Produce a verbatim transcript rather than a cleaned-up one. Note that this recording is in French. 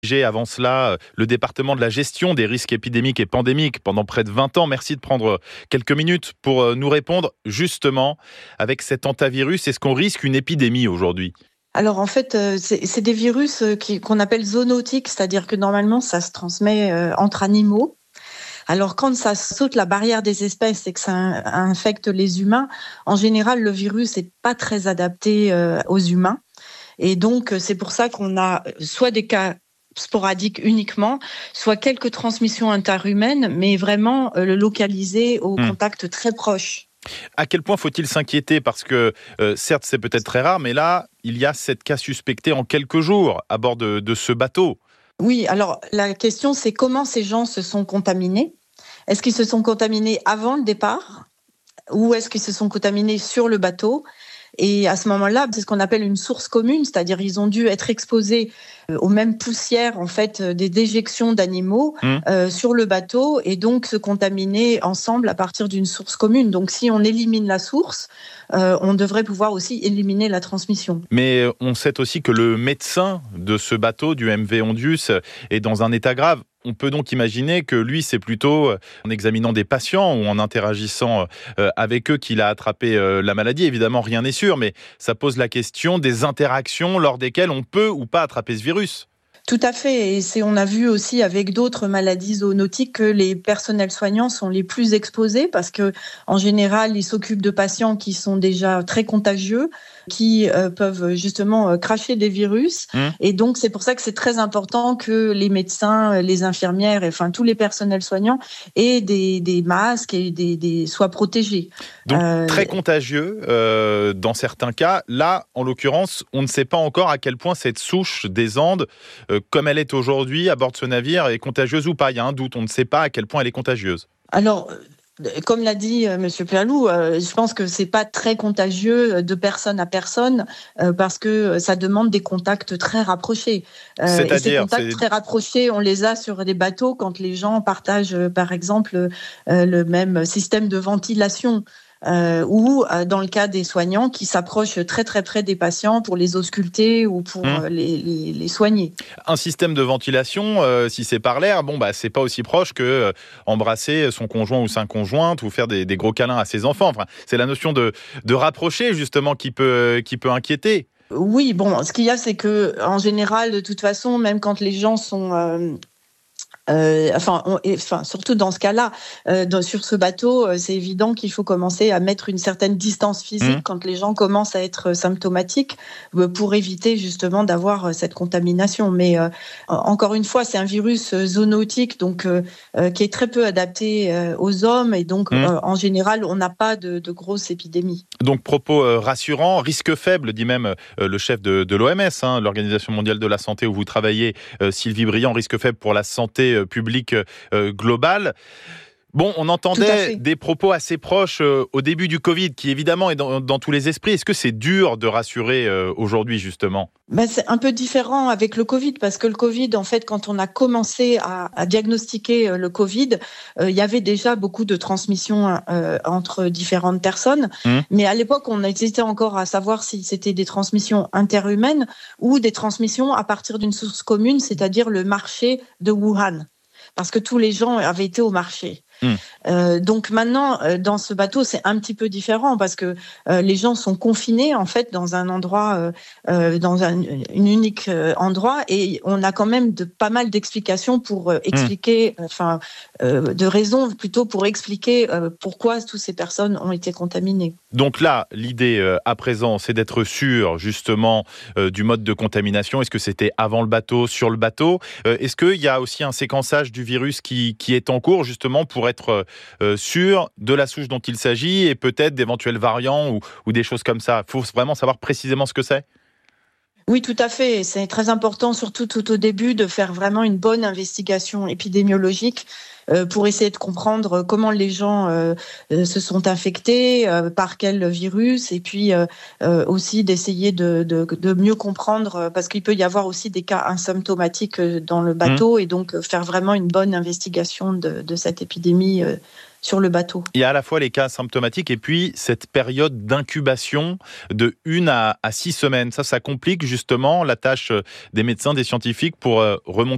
J'ai avant cela le département de la gestion des risques épidémiques et pandémiques pendant près de vingt ans. Merci de prendre quelques minutes pour nous répondre justement avec cet hantavirus. Est-ce qu'on risque une épidémie aujourd'hui ? Alors en fait, c'est, c'est des virus qui, qu'on appelle zoonotiques, c'est-à-dire que normalement ça se transmet entre animaux. Alors quand ça saute la barrière des espèces et que ça infecte les humains, en général le virus n'est pas très adapté aux humains. Et donc c'est pour ça qu'on a soit des cas sporadiques uniquement, soit quelques transmissions interhumaines, mais vraiment euh, localisées au mmh. contact très proche. À quel point faut-il s'inquiéter ? Parce que euh, certes, c'est peut-être très rare, mais là, il y a sept cas suspectés en quelques jours à bord de, de ce bateau. Oui, alors la question, c'est comment ces gens se sont contaminés ? Est-ce qu'ils se sont contaminés avant le départ ? Ou est-ce qu'ils se sont contaminés sur le bateau ? Et à ce moment-là, c'est ce qu'on appelle une source commune, c'est-à-dire ils ont dû être exposés aux mêmes poussières en fait des déjections d'animaux mmh. euh, sur le bateau et donc se contaminer ensemble à partir d'une source commune. Donc si on élimine la source, euh, on devrait pouvoir aussi éliminer la transmission. Mais on sait aussi que le médecin de ce bateau, du M V Ondius, est dans un état grave. On peut donc imaginer que lui, c'est plutôt en examinant des patients ou en interagissant avec eux qu'il a attrapé la maladie. Évidemment, rien n'est sûr, mais ça pose la question des interactions lors desquelles on peut ou pas attraper ce virus. Tout à fait, et c'est, on a vu aussi avec d'autres maladies zoonotiques que les personnels soignants sont les plus exposés parce que en général, ils s'occupent de patients qui sont déjà très contagieux, qui euh, peuvent justement euh, cracher des virus, mmh. et donc c'est pour ça que c'est très important que les médecins, les infirmières, enfin tous les personnels soignants aient des, des masques et des, des, soient protégés. Donc euh... très contagieux euh, dans certains cas. Là, en l'occurrence, on ne sait pas encore à quel point cette souche des Andes, euh, comme elle est aujourd'hui à bord de ce navire, est contagieuse ou pas. Il y a un doute, on ne sait pas à quel point elle est contagieuse. Alors, comme l'a dit euh, Monsieur Perlou, euh, je pense que c'est pas très contagieux de personne à personne euh, parce que ça demande des contacts très rapprochés. Euh, C'est-à-dire, et ces contacts c'est... très rapprochés, on les a sur des bateaux quand les gens partagent, euh, par exemple, euh, le même système de ventilation. Euh, ou euh, dans le cas des soignants qui s'approchent très très près des patients pour les ausculter ou pour mmh. euh, les, les, les soigner. Un système de ventilation, euh, si c'est par l'air, bon bah c'est pas aussi proche que euh, embrasser son conjoint ou sa conjointe ou faire des, des gros câlins à ses enfants. Enfin, c'est la notion de, de rapprocher justement qui peut, qui peut inquiéter. Oui, bon, ce qu'il y a, c'est que en général, de toute façon, même quand les gens sont euh, Euh, enfin, on, et, enfin, surtout dans ce cas-là, euh, dans, sur ce bateau, euh, c'est évident qu'il faut commencer à mettre une certaine distance physique mmh. quand les gens commencent à être symptomatiques euh, pour éviter justement d'avoir euh, cette contamination. Mais euh, encore une fois, c'est un virus euh, zoonotique donc euh, euh, qui est très peu adapté euh, aux hommes et donc mmh. euh, en général, on n'a pas de, de grosses épidémies. Donc propos euh, rassurants, risque faible, dit même euh, le chef de, de l'O M S, hein, l'Organisation mondiale de la santé où vous travaillez, euh, Sylvie Briand, risque faible pour la santé public euh, global. Bon, on entendait des propos assez proches euh, au début du Covid, qui évidemment est dans, dans tous les esprits. Est-ce que c'est dur de rassurer euh, aujourd'hui, justement ? Ben, c'est un peu différent avec le Covid, parce que le Covid, en fait, quand on a commencé à, à diagnostiquer le Covid, euh, il y avait déjà beaucoup de transmissions euh, entre différentes personnes. Mmh. Mais à l'époque, on hésitait encore à savoir si c'était des transmissions interhumaines ou des transmissions à partir d'une source commune, c'est-à-dire le marché de Wuhan. Parce que tous les gens avaient été au marché. Mmh. Euh, donc maintenant, euh, dans ce bateau, c'est un petit peu différent parce que euh, les gens sont confinés en fait dans un endroit, euh, euh, dans un une unique euh, endroit, et on a quand même de pas mal d'explications pour euh, expliquer, enfin, mmh. euh, de raisons plutôt pour expliquer euh, pourquoi toutes ces personnes ont été contaminées. Donc là, l'idée euh, à présent, c'est d'être sûr justement euh, du mode de contamination. Est-ce que c'était avant le bateau, sur le bateau ? euh, Est-ce qu'il y a aussi un séquençage du virus qui, qui est en cours justement pour être euh, sûr de la souche dont il s'agit et peut-être d'éventuels variants ou, ou des choses comme ça ? Il faut vraiment savoir précisément ce que c'est ? Oui, tout à fait. C'est très important, surtout tout au début, de faire vraiment une bonne investigation épidémiologique euh, pour essayer de comprendre comment les gens euh, euh, se sont infectés, euh, par quel virus, et puis euh, euh, aussi d'essayer de, de, de mieux comprendre, parce qu'il peut y avoir aussi des cas asymptomatiques dans le bateau, mmh. et donc faire vraiment une bonne investigation de, de cette épidémie euh, sur le bateau. Il y a à la fois les cas symptomatiques et puis cette période d'incubation de une à, à six semaines. Ça, ça complique justement la tâche des médecins, des scientifiques pour remonter